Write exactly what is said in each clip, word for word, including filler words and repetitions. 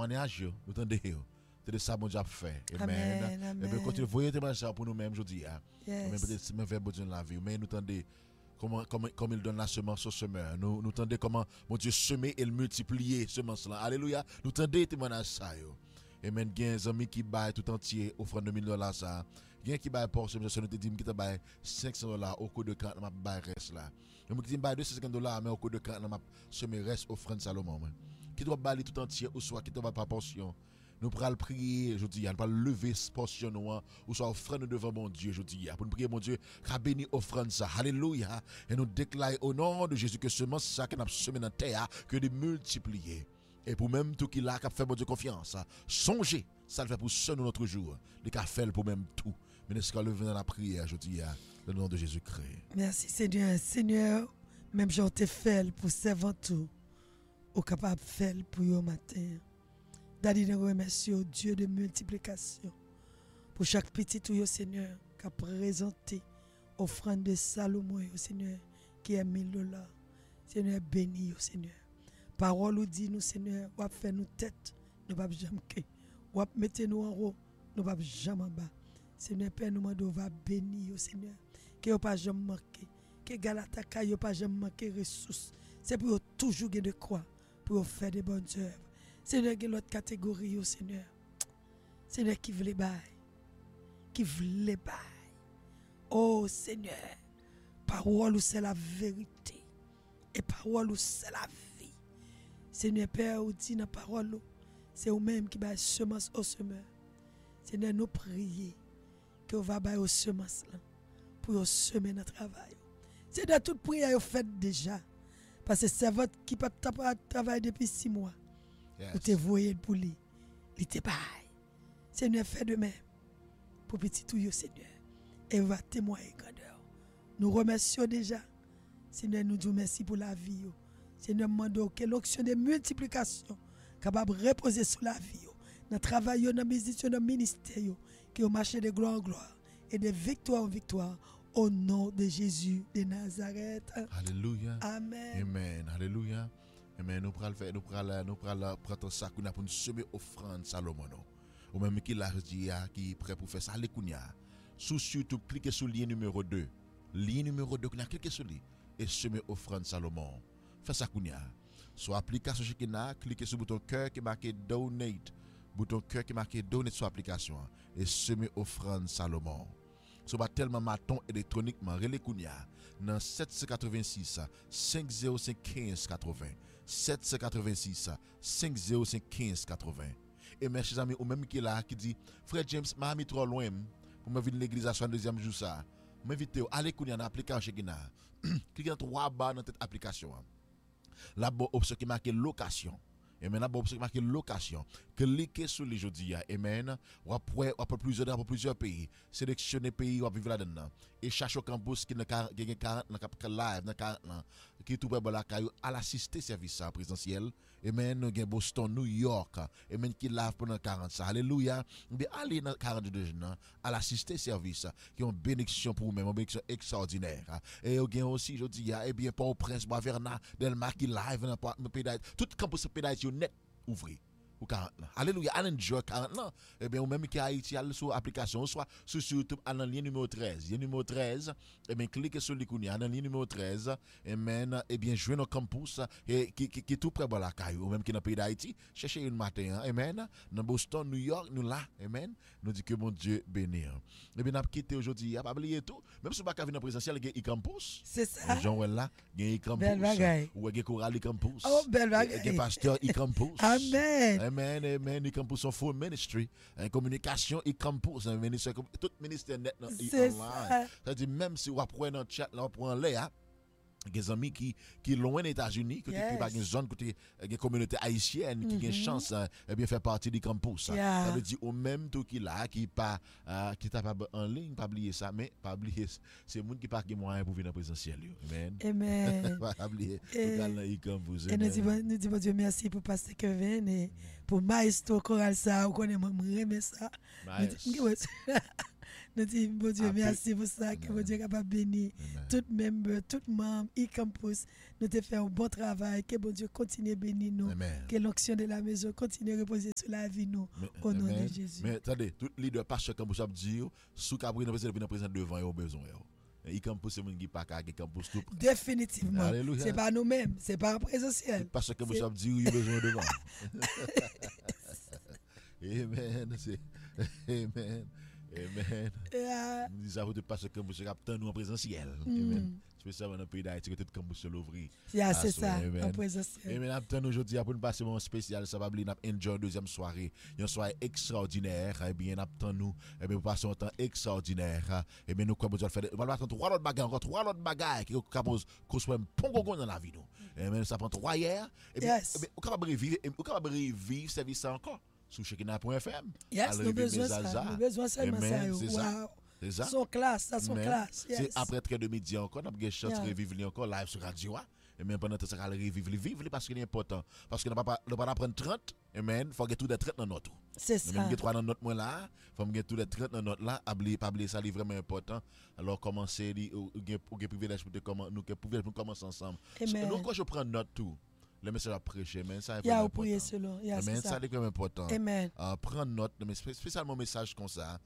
témoignage, nous tendez. C'est de ça, mon Dieu, a fait. Amen. Amen. Et bien, continuez, voyez témoignage pour nous-mêmes, je dis. Yes. Même peut-être même faire besoin de la vie. Mais nous tendez comment, comment, comme il donne la semence au semeur. Nous, nous tendez comment, mon Dieu, semer et le multiplier, semence là. Alléluia. Nous tendez témoignage ça, yo. Et même, il y a un ami qui baille tout entier, offrande de mille dollars ça. Il y a un qui baille pour ce monsieur, nous te dit, qui te baille cinq cents dollars au cours de quand ma baille reste là. Et moi qui dis, baille deux cent cinquante dollars, mais au cours de quand ma semer reste offrande Salomon. Qui doit bailler tout entier, ou soit qui te va pas portion. Nous pourrons prier, je dis, nous pourrons lever ce portion, ou soit offrande devant mon Dieu, je dis, pour nous prier, mon Dieu, qu'a béni offrande ça. Alléluia. Et nous déclarons au nom de Jésus que semence ça que nous avons semé dans la terre, que de multiplier. Et pour même tout qui l'a, qui a fait mon Dieu confiance, songez, ça le fait pour ce notre jour, les qui a fait pour même tout. Mais nous allons lever dans la prière, je dis, le nom de Jésus-Christ. Merci Seigneur. Seigneur, même j'en t'ai fait pour servir tout, ou capable de faire pour au matin. Daddy, nous remercions Dieu de multiplication pour chaque petit tout, Seigneur, qui a présenté offrande de Salomon, Seigneur, qui est mille dollars. Seigneur, béni, Seigneur. Parole nous dit, nous, Seigneur, ou faire nous tête, nous ne pouvons jamais quitter. Ou mettre nous en haut, nous ne pouvons jamais en bas. Seigneur, Père, nous demandons, va bénir, Seigneur, que nous ne pas jamais manquer, que Galataka ne pas jamais manquer ressources. C'est pour toujours de quoi, pour faire des bonnes œuvres. Seigneur, que l'autre catégorie, Seigneur. Seigneur, qui veut les bails, qui veut les bails. Oh, Seigneur, parole où c'est la vérité, et parole où c'est la vie. Seigneur, Père, ou dit dans la parole, c'est vous-même qui baille semence au semeur. Seigneur, nous prions que vous va bailler aux semences là pour semer notre travail. Seigneur, toute prière vous faites déjà. Parce que c'est votre qui peut travailler depuis six mois. Yes. Vous te voyez pour lui. Il te baille. Seigneur, fais de même pour petit tout, Seigneur. Et va témoigner grandeur. Nous remercions déjà. Seigneur, nous disons merci pour la vie. Seigneur, nous demandons que l'onction de multiplication capable de reposer sur la vie. Dans le travail, dans la musique, dans le ministère, qui ont marché de gloire en gloire et de victoire en victoire. Au nom de Jésus de Nazareth. Alléluia. Amen. Amen. Alléluia. Amen. Nous prenons faire, nous prenons, nous prenons prendre ça pour nous semer offrande Salomon. Ou même qui l'a dit, qui est prêt pour faire ça, les kounia. Sous surtout, cliquez sur le lien numéro deux. Lien numéro deux, cliquez sur lui et semer offrande Salomon. Faites ça kounia. Sur l'application Shekina, cliquez sur le bouton cœur qui est marqué donate. Bouton cœur qui est marqué donate sur l'application et semer offrande Salomon. Ce n'est tellement maton électroniquement, relais Kounia, dans sept cent quatre-vingt-six, cinq zéro cinq, quinze quatre-vingts. sept cent quatre-vingt-six, cinq zéro cinq, quinze quatre-vingts. Et mes chers amis, ou même qui est là, qui dit, frère James, m'a mis trop loin, pour me venir l'église à son deuxième jour ça. M'invite, allez Kounia dans l'application chez Guina. Cliquez dans trois barres dans cette application. Là-bas, option qui marque location. Et maintenant, bon, c'est marqué location. Cliquez sur les jeudis. Amen. Ou après, après plusieurs, après plusieurs pays. Sélectionnez pays où vivre là-dedans. Et cherchez au campus qui est quarante, live, dans quarante, qui est tout près à l'assister service présentiel. Amen. Nous avons Boston, New York. Amen. Qui live pendant quarante. Alléluia. Bien, allez dans quarante-deux jeunes, à l'assister service, qui ont une bénédiction pour vous-même, une bénédiction extraordinaire. Et vous avez aussi, je dis, eh bien, pour au Prince, Boisverna, Delma qui live dans le pays d'Haïti. Tout campus pays d'Haïti net ouvrir ou quarante ans. Alléluia, allez enjoy quarante ans. Eh bien, ou même qui a Haïti sur l'application, soit sur YouTube, à dans lien numéro treize. Lien numéro treize, eh bien, cliquez sur l'icône, à dans lien numéro treize, amen, eh bien, jouez nos campus, et qui qui qui tout près de la caille, ou même qui dans le pays d'Haïti, cherchez une matin, amen, dans Boston, New York, nous là, amen, nous dit que mon Dieu bénit. Eh bien, nous avons quitté aujourd'hui, il n'y a pas oublié tout, même si vous n'avez pas venir présentiel, il y a e-campus. C'est ça. Jean là, il y a e-campus. Ou il y a choral e-campus. Oh, belle bagaille. Il y a pasteur e-campus. Amen. Amen, amen. E-campus son full ministry. En communication e-campus. Tout ministère net c'est online. Ça. Ça dit même si vous apprenez dans le chat, là, on prend l'air. Des amis qui qui loin des États-Unis, qui yes. Qui une zone côté une communauté haïtienne qui mm-hmm. a une chance eh bien faire partie du campus. Yeah. Ça veut dire au même tout qui là qui pas uh, qui t'a pas en ligne, pas oublier ça, mais pas oublier c'est monde qui pas qui moyen pour venir en présentiel. Amen. Amen. Pas oublier le campus. Et nous disons nous disons Dieu merci pour pasteur Kevin et pour maestro choral ça, on connaît moi aimer ça. Nous disons, bon Dieu, Après- merci pour ça, que bon Dieu est capable de bénir Amen. tout membre, tout membre, e-campus. Nous te fait un bon travail, que bon Dieu continue à bénir nous, Amen. que l'onction de la maison continue à reposer sur la vie nous, Mais- au nom Amen. de Jésus. Mais attendez, tout leader pasteur comme vous dire, sous Cabri, nous venons présenter devant et au besoin. Et campus c'est mon qui pas qu'à campus tout. Définitivement. Alléluia. C'est pas nous-mêmes, c'est pas en présentiel. Pasteur comme C'est- vous dire, il a besoin devant. Amen. C'est Amen. Amen. Yeah. Nous disons de pasteur comme vous captain nous en présentiel. Mm. Amen. Spécialement dans le pays d'Haïti que tout campus se l'ouvrir. Yeah, Ah, c'est so, ça, amen. en présentiel. Et maintenant, aujourd'hui, pour nous passer un moment spécial, ça va être notre enjoy deuxième soirée. Une soirée extraordinaire. Et bien, nous nous, et bien, nous passons un temps extraordinaire. Et bien, nous, comme nous faire, on va faire trois autres bagages, encore trois autres bagages qui causent qu'on soit un pongo dans la vie. nous. Et bien, ça prend trois hier. Et bien, Yes. et bien, on est capable de revivre, on est capable de revivre ce service encore sur chekina point f m. Yes, Alors, nous revivre besoin mes ça, Alza. nous besoin seulement ça. Amen, yo. c'est ça. Wow. C'est ça? Son classe, ça son Mais classe. Yes. C'est après très de midi encore, nous avons une chance de Yeah. revivre li encore live sur radio. hein. Et même pendant que ça, va revivre, li vivre li parce qu'il est important. Parce que nous ne pouvons pas prendre trente, amen, il faut que tout des trente dans notre. C'est Nous ça. avons trois dans notre moins là, il faut que tout des trente dans notre là, oublier pas oublier ça, c'est vraiment important. Alors commencer li ou ou gen privilège pour te comment nous que privilège pour commencer ensemble. Amen. Donc quand je prends note tout, le message à prêcher, mais ça est Il y a vraiment au prier important. selon. Yeah, Amen, c'est ça ça. c'est quand même important. Amen. Uh, prendre note, mais spé- spécialement message comme ça.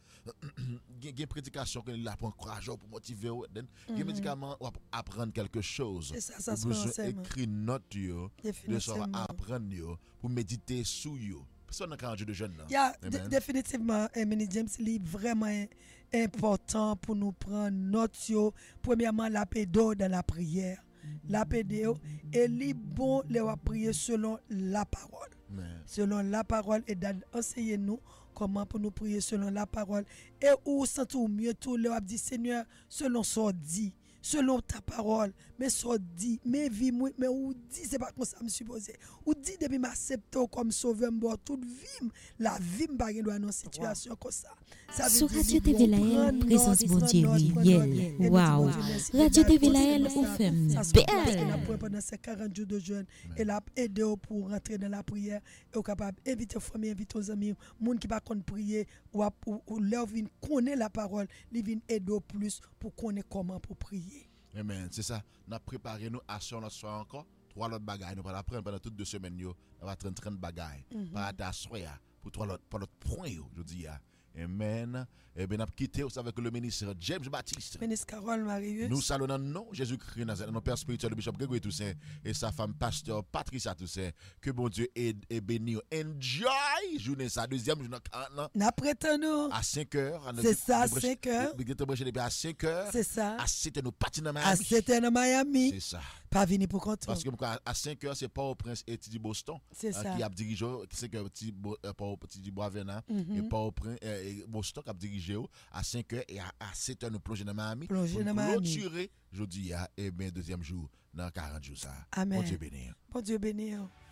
Il y a une prédication que là pour encourager, pour motiver. Il y a Mhm. un médicament pour apprendre quelque chose. C'est ça, ça Vous se fait besoin enseignement. écrire note yo, de ça Définitivement. apprendre yo, pour méditer sur yo. Parce qu'on a quarante de jeunes là. Yeah, dé- Amen. définitivement, Emily James est vraiment im- important pour nous prendre note. yo. Premièrement, la pédo dans la prière. La pédo est li bon de prier selon la parole. Mais, Selon la parole et d'enseigner nous comment pour nous prier selon la parole. Et où sent ou mieux tout le a dit Seigneur, selon ce dit, selon ta parole, mais ce dit, mais vie, moi, mais ou dit, c'est pas comme ça me supposé. Ou dit depuis m'accepte comme sauveur, m'bo toute vie, la vie m'pa gen doit dans situation comme ça. Ça veut Sur dire, Radio li T V bon, Laël, prendre présence note, bon Dieu, prendre note, prendre réel. note. Et nous Wow. disons, Dieu merci. Radio Et T V là, Laël, c'est ou ça. femme Ça se passe parce belle. qu'on a pris pendant ces quarante jours de jeûne. Et l'a aidé pour rentrer dans la prière. Et on est capable d'inviter les familles, inviter les amis, les gens qui ne peuvent pas prier, ou, ou, ou leur vient connaître la parole, ils viennent aider plus pour connaître comment pour prier. amen, c'est ça. Nous avons préparé nous à sur notre soir encore. Trois autres bagages. Nous allons apprendre pendant toutes deux semaines. Yo. On va prendre trente bagages. Par à soir pour trois autres pour notre point. Yo, je dis. ya. Amen. Et bien, nous avons quitté aussi avec le ministre James Baptiste. Ministre Carole Marius. Nous saluons dans le nom Jésus-Christ, dans notre Père spirituel, le Bishop Grégory Toussaint et sa femme pasteur Patricia Toussaint. Que bon Dieu aide et bénisse. Enjoy! Journée ça, deuxième journée quarante, N'a prétend nous. à cinq heures. C'est ça, cinq heures. Nous avons branché à cinq heures. C'est ça. À sept heures, nous partons dans À Miami. sept heures dans Miami. C'est ça. Pas venir pour contrôle. Parce que à cinq heures, c'est Port-au-Prince et Tidi Boston C'est euh, ça. qui a dirigé. cinq heures, Tidi Bo- euh, Port-au-Tidi Boisvena et Mhm. Port-au-Prince euh, et Boston qui a dirigé. À cinq heures et à, à sept heures, nous plongeons dans Miami. Plonger Pour dans Miami. clôturer, je dis, et bien, deuxième jour, dans quarante jours. Ça. Amen. Bon Dieu béni. Bon Dieu béni.